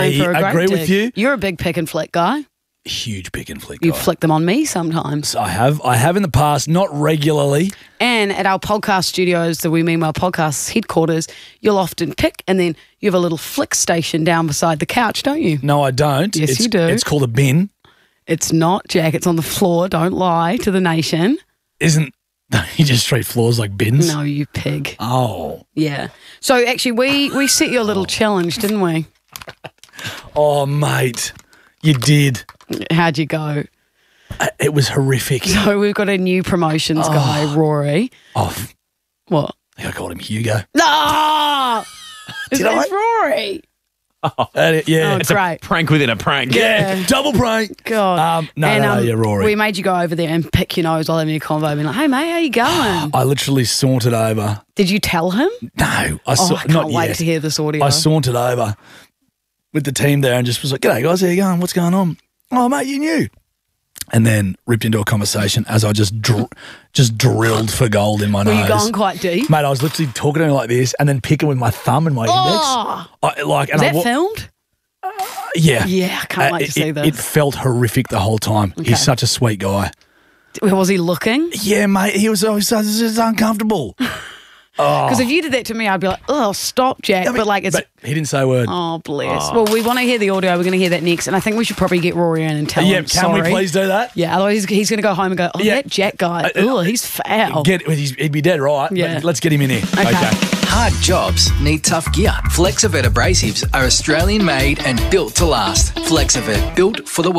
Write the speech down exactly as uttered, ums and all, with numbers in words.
going for a great agree dig. with you. You're a big pick and flick guy. Huge pick and flick You guy. flick them on me sometimes. I have. I have in the past, not regularly. And at our podcast studios, the We Meanwhile podcast headquarters, you'll often pick and then you have a little flick station down beside the couch, don't you? No, I don't. Yes, it's, you do. It's called a bin. It's not, Jack. It's on the floor. Don't lie to the nation. Isn't you just treat floors like bins? No, you pig. Oh. Yeah. So actually, we, we set you a little challenge, didn't we? Oh, mate. You did. How'd you go? Uh, It was horrific. So we've got a new promotions guy, Rory. Oh, f- What? I think I called him Hugo. No! His Did I? name's Rory. Uh, yeah. Oh, It's a- great. Prank within a prank. yeah. Double prank. God. Um, no, and, no, no, yeah, Rory. We made you go over there and pick your nose while having a convo, being like, hey, mate, how you going? I literally sauntered over. Did you tell him? No, I Oh, saw, I can't not wait yet. to hear this audio. I sauntered over with the team there and just was like, "G'day guys, how you going? What's going on?" "Oh mate, you knew." And then ripped into a conversation as I just dr- just drilled for gold in my Were nose. you going quite deep? Mate, I was literally talking to him like this and then picking with my thumb and my Oh! index. I, like, and Is I that wa- filmed? Yeah, Yeah, I can't Uh, wait it, to see it- this. It felt horrific the whole time. Okay. He's such a sweet guy. Was he looking? Yeah, mate, he was always so just uncomfortable. Because if you did that to me, I'd be like, oh, stop, Jack. I mean, but like, it's. but he didn't say a word. Oh, bless. Well, we want to hear the audio. We're going to hear that next. And I think we should probably get Rory in and tell yeah, him, can sorry. we please do that? Yeah, otherwise he's, he's going to go home and go, oh, Yeah. that Jack guy, Uh, uh, oh, he's foul. Get, he's, he'd be dead, right? But Yeah. let's get him in here. Okay. Hard jobs need tough gear. Flexivet abrasives are Australian made and built to last. Flexivet, built for the